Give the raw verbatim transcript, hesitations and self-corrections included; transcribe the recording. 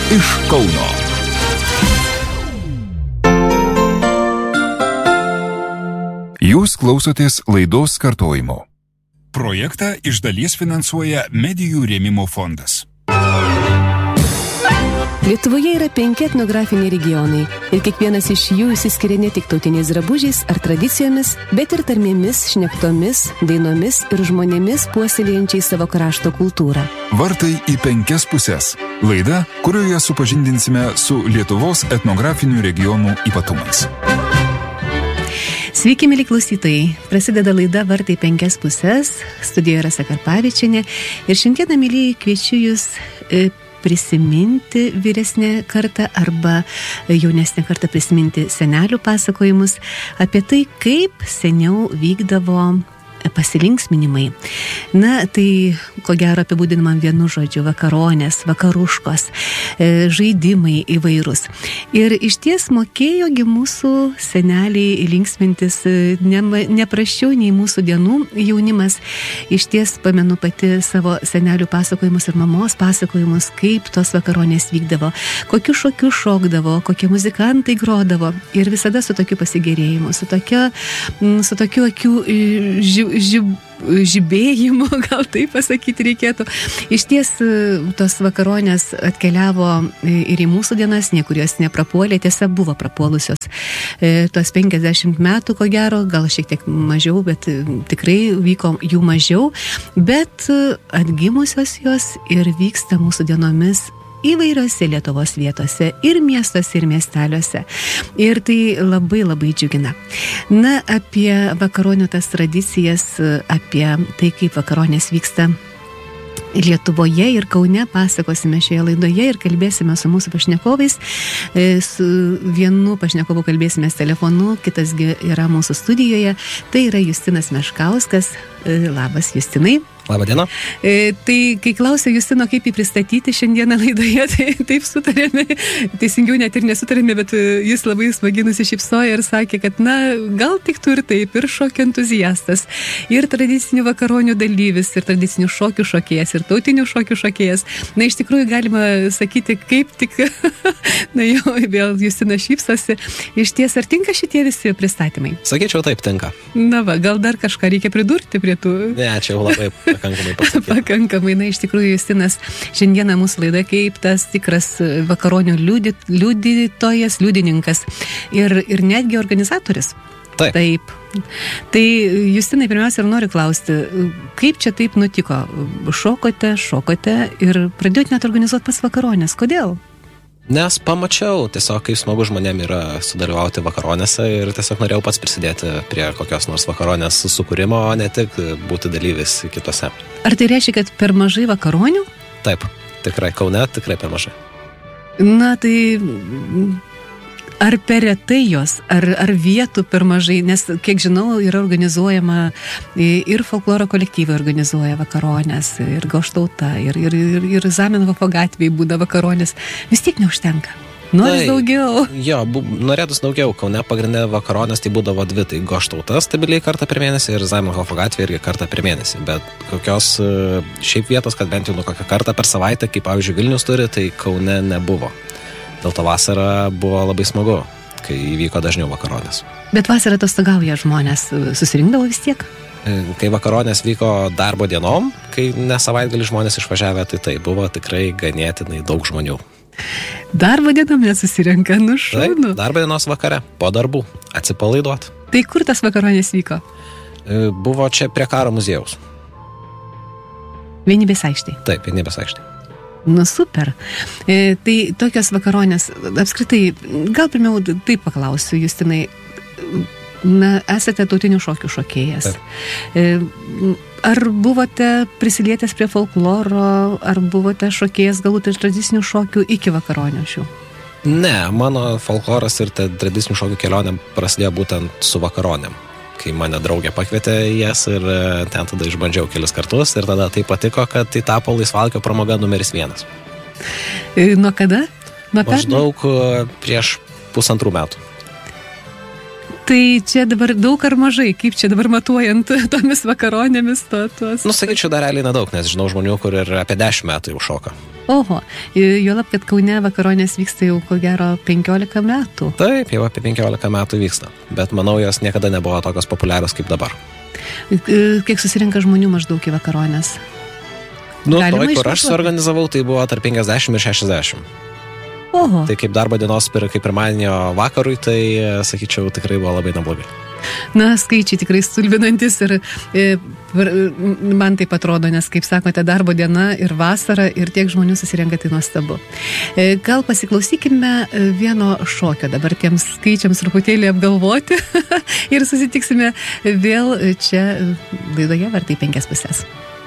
iš Kauno. Jūs klausotės laidos kartojimo. Projektą iš dalies finansuoja Medijų rėmimo fondas. Lietuvoje yra penki etnografiniai regionai ir kiekvienas iš jų išsiskiria ne tik tautiniais drabužiais ar tradicijomis, bet ir tarmėmis, šnektomis, dainomis ir žmonėmis puoselėjančiais savo krašto kultūrą. Vartai į penkias pusės. Laida, kurioje supažindinsime su Lietuvos etnografinių regionų ypatumais. Sveiki, mėly klausytojai. Prasideda laida Vartai penkias pusės. Studijoje Rasa Karpavičienė. Ir šiandieną, mėlyjei, kviečiu jūs e, prisiminti vyresnę kartą arba jaunesnę kartą prisiminti senelių pasakojimus apie tai, kaip seniau vykdavo pasilinksminimai. Na, tai ko gero apibūdinama vienu žodžiu: vakaronės, vakaruškos, žaidimai įvairūs. Ir iš ties mokėjogi mūsų seneliai linksmintis ne, ne prasčiau nei mūsų dienų jaunimas. Iš ties pamenu pati savo senelių pasakojimus ir mamos pasakojimus, kaip tos vakaronės vykdavo, kokiu šokiu šokdavo, kokie muzikantai grodavo. Ir visada su tokiu pasigėrėjimu, su, tokia, su tokiu akių ži, Žib, žibėjimo, gal taip pasakyti reikėtų. Iš ties tos vakaronės atkeliavo ir į mūsų dienas, niekur jos neprapuolė, tiesa buvo prapuolusios. Tos penkiasdešimt metų, ko gero, gal šiek tiek mažiau, bet tikrai vyko jų mažiau, bet atgimusios jos ir vyksta mūsų dienomis įvairiose Lietuvos vietose, ir miestuose, ir miesteliuose. Ir tai labai labai džiugina. Na, apie vakaronių tas tradicijas, apie tai, kaip vakaronės vyksta Lietuvoje ir Kaune, pasakosime šioje laidoje ir kalbėsime su mūsų pašnekovais. Su vienu pašnekovu kalbėsime telefonu, kitasgi yra mūsų studijoje. Tai yra Justinas Meškauskas. Labas, Justinai. Labą dieną. E, tai, kai klausė Justino, kaip jį pristatyti šiandieną laidoje, tai taip sutarėme, teisingiau net ir nesutarėme, bet jis labai smagiai nusišypsojo ir sakė, kad, na, gal tik tu ir taip, ir šokio entuziastas, ir tradicinių vakaronių dalyvis, ir tradicinių šokių šokėjas, ir tautinių šokių šokėjas. Na, iš tikrųjų galima sakyti, kaip tik, na jau, vėl Justinas šypsosi. Iš ties, ar tinka šitie visi pristatymai? Sakyčiau, taip tinka. Na va, gal dar kažką reikia pridurti prie tų? Ne, čia jau labai pakankamai pasakyti. Pakankamai, na, iš tikrųjų, Justinas šiandieną mūsų laida kaip tas tikras vakaronių liudyt, liudytojas, liudininkas ir, ir netgi organizatorius. Taip. Taip. Tai, Justinai, pirmiausia, ir noriu klausti, kaip čia taip nutiko? Šokote, šokote ir pradėjote net organizuoti pas vakaronės. Kodėl? Nes pamačiau tiesiog, kaip smagu žmonėm yra sudalyvauti vakaronėse ir tiesiog norėjau pats prisidėti prie kokios nors vakaronės sukūrimo, o ne tik būti dalyvis kitose. Ar tai reiškia, kad per mažai vakaronių? Taip, tikrai Kaune, tikrai per mažai. Na, tai ar per retai jos, ar, ar vietų per mažai, nes, kiek žinau, yra organizuojama ir folkloro kolektyvai organizuoja vakaronės, ir Goštauta, ir, ir, ir, ir Zamenhofo gatvėje būda vakaronės. Vis tiek neužtenka. Noris tai, daugiau. Jo, bu, norėtus daugiau. Kaune pagrindinė vakaronės tai būdavo dvi, tai Goštauta stabiliai kartą per mėnesį ir Zamenhofo gatvė irgi kartą per mėnesį. Bet kokios šiaip vietos, kad bent jau nu kokią kartą per savaitę, kaip pavyzdžiui Vilnius turi, tai Kaune nebuvo. Dėl to vasarą buvo labai smagu, kai įvyko dažniau vakaronės. Bet vasarą atostogauja žmonės, susirinkdavo vis tiek? Kai vakaronės vyko darbo dienom, kai ne savaitgalį žmonės išvažiavę, tai tai buvo tikrai ganėtinai daug žmonių. Darbo dienom nesusirenka, nu šaunu. Taip, darbo dienos vakare, po darbų, atsipalaiduot. Tai kur tas vakaronės vyko? Buvo čia prie Karo muziejaus. Vienybės aikštėje? Taip, Vienybės aikštėje. Nu, super. E, tai tokios vakaronės, apskritai, gal pirmiau taip paklausiu, Justinai, na, esate tautinių šokių šokėjas. E, ar buvote prisilietęs prie folkloro, ar buvote šokėjas galbūt iš tradicinių šokių iki vakaronių šių? Ne, mano folkloras ir tradicinių šokių kelionė prasidėjo būtent su vakaronėm. Kai mane draugė pakvietė į jas ir ten tada išbandžiau kelis kartus ir tada tai patiko, kad tai tapo laisvalkio pramoga numeris vienas. Nuo kada? Nuo Maždaug prieš pusantrų metų. Tai čia dabar daug ar mažai? Kaip čia dabar matuojant tomis vakaronėmis? To, tos... Nu, sakyčiau, dar realiai nedaug, nes žinau žmonių, kur ir apie dešimt metų jau šoka. Oho, juolab, kad Kaune vakaronės vyksta jau ko gero penkiolika metų. Taip, jau apie penkiolika metų vyksta, bet manau, jos niekada nebuvo tokios populiarios kaip dabar. Kiek susirinka žmonių maždaug į vakaronės? Nu, toj, kur aš suorganizavau, tai buvo tarp penkiasdešimt ir šešiasdešimt. Oho. Tai kaip darbo dienos kaip pirmadienio vakarui, tai, sakyčiau, tikrai buvo labai neblogai. Na, skaičiai tikrai stulbinantis ir e, man taip atrodo, nes, kaip sakote, darbo diena ir vasara ir tiek žmonių susirenka, tai nuostabu. E, gal pasiklausykime vieno šokio, dabar tiems skaičiams truputėlį apgalvoti ir susitiksime vėl čia laidoje Vartai penkias pusės.